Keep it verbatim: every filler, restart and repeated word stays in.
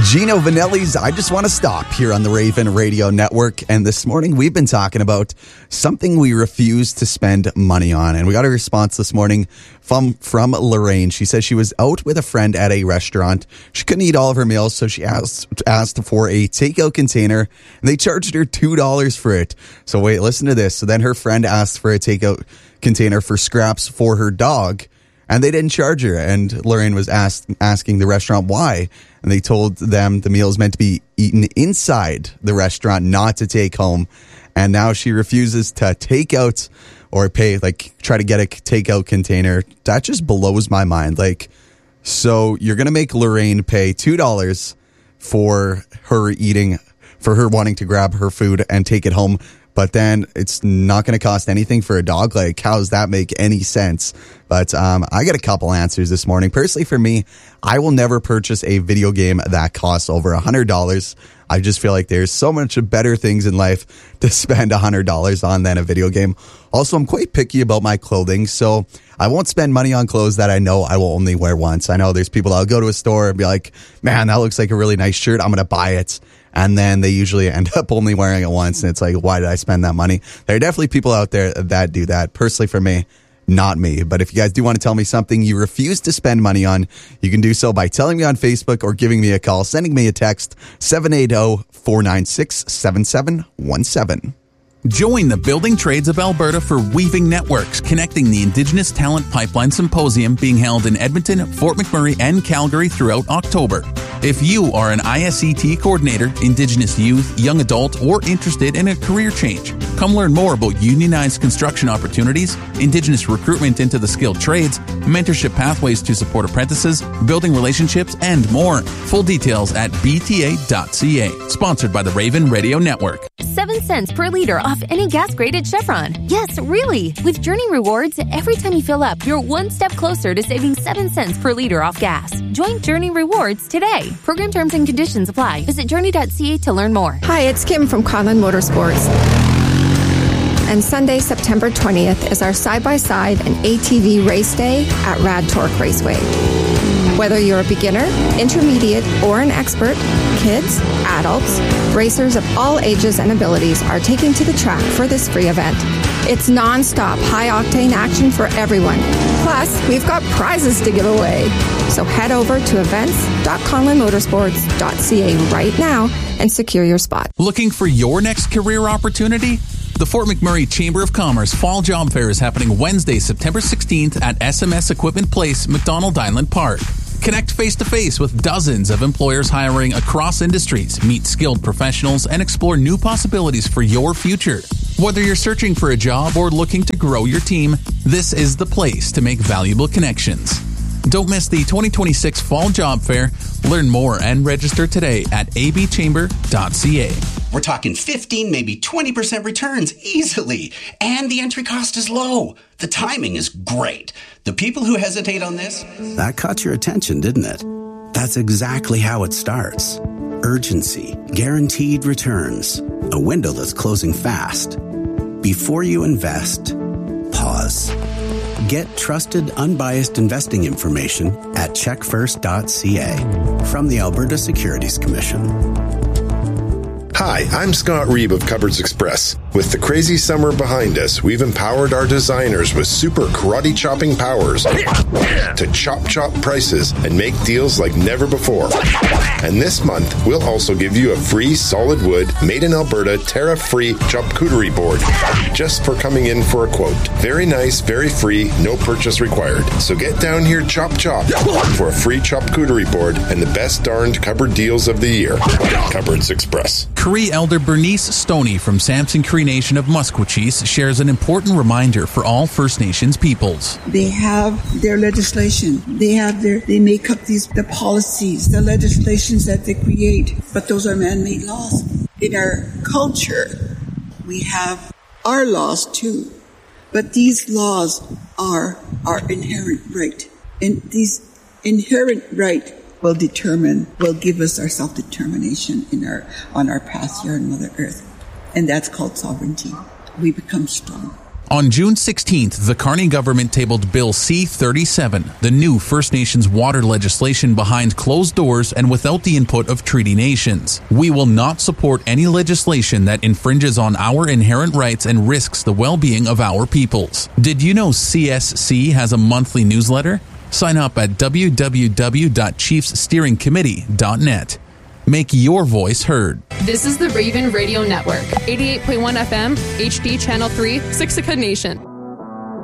Gino Vanelli's I Just Want to Stop here on the Raven Radio Network. And this morning we've been talking about something we refuse to spend money on. And we got a response this morning from, from Lorraine. She says she was out with a friend at a restaurant. She couldn't eat all of her meals, so she asked, asked for a takeout container, and they charged her two dollars for it. So wait, listen to this. So then her friend asked for a takeout container for scraps for her dog, and they didn't charge her. And Lorraine was asked, asking the restaurant why. And they told them the meal is meant to be eaten inside the restaurant, not to take home. And now she refuses to take out or pay, like try to get a takeout container. That just blows my mind. Like, so you're going to make Lorraine pay two dollars for her eating, for her wanting to grab her food and take it home. But then it's not going to cost anything for a dog. Like, how does that make any sense? But um, I got a couple answers this morning. Personally, for me, I will never purchase a video game that costs over one hundred dollars. I just feel like there's so much better things in life to spend one hundred dollars on than a video game. Also, I'm quite picky about my clothing, so I won't spend money on clothes that I know I will only wear once. I know there's people that'll go to a store and be like, man, that looks like a really nice shirt. I'm going to buy it. And then they usually end up only wearing it once. And it's like, why did I spend that money? There are definitely people out there that do that. Personally, for me, not me. But if you guys do want to tell me something you refuse to spend money on, you can do so by telling me on Facebook or giving me a call, sending me a text, seven eight zero, four nine six, seven seven one seven. Join the Building Trades of Alberta for Weaving Networks, connecting the Indigenous Talent Pipeline Symposium being held in Edmonton, Fort McMurray, and Calgary throughout October. If you are an I S E T coordinator, Indigenous youth, young adult, or interested in a career change, come learn more about unionized construction opportunities, Indigenous recruitment into the skilled trades, mentorship pathways to support apprentices, building relationships, and more. Full details at b t a dot c a. Sponsored by the Raven Radio Network. Seven cents per liter off any gas graded Chevron. Yes, really. With Journey Rewards, every time you fill up, you're one step closer to saving seven cents per liter off gas. Join Journey Rewards today. Program terms and conditions apply. Visit journey dot c a to learn more. Hi, it's Kim from Conlon Motorsports. And Sunday, September twentieth is our side-by-side and A T V race day at Rad Torque Raceway. Whether you're a beginner, intermediate, or an expert, kids, adults, racers of all ages and abilities are taking to the track for this free event. It's non-stop, high-octane action for everyone. Plus, we've got prizes to give away. So head over to events dot conlon motorsports dot c a right now and secure your spot. Looking for your next career opportunity? The Fort McMurray Chamber of Commerce Fall Job Fair is happening Wednesday, September sixteenth at S M S Equipment Place, McDonald Island Park. Connect face-to-face with dozens of employers hiring across industries, meet skilled professionals, and explore new possibilities for your future. Whether you're searching for a job or looking to grow your team, this is the place to make valuable connections. Don't miss the twenty twenty-six Fall Job Fair. Learn more and register today at a b chamber dot c a. We're talking fifteen, maybe twenty percent returns easily. And the entry cost is low. The timing is great. The people who hesitate on this... That caught your attention, didn't it? That's exactly how it starts. Urgency, guaranteed returns, a window that's closing fast. Before you invest, pause. Get trusted, unbiased investing information at check first dot c a from the Alberta Securities Commission. Hi, I'm Scott Reeb of Cupboards Express. With the crazy summer behind us, we've empowered our designers with super karate chopping powers to chop chop prices and make deals like never before. And this month, we'll also give you a free solid wood, made in Alberta, tariff-free charcuterie board just for coming in for a quote. Very nice, very free, no purchase required. So get down here, chop chop, for a free charcuterie board and the best darned cupboard deals of the year. Cupboards Express. Cree Elder Bernice Stoney from Samson Cree Nation of Musqueam shares an important reminder for all First Nations peoples. They have their legislation. They have their, they make up these, the policies, the legislations that they create, but those are man-made laws. In our culture, we have our laws too, but these laws are our inherent right. And these inherent right will determine, will give us our self-determination in our, on our path here on Mother Earth. And that's called sovereignty. We become strong. On June sixteenth, the Carney government tabled Bill C thirty-seven, the new First Nations water legislation behind closed doors and without the input of treaty nations. We will not support any legislation that infringes on our inherent rights and risks the well-being of our peoples. Did you know C S C has a monthly newsletter? Sign up at w w w dot chiefs steering committee dot net. Make your voice heard. This is the Raven Radio Network, eighty-eight point one F M, H D Channel three, Siksika Nation.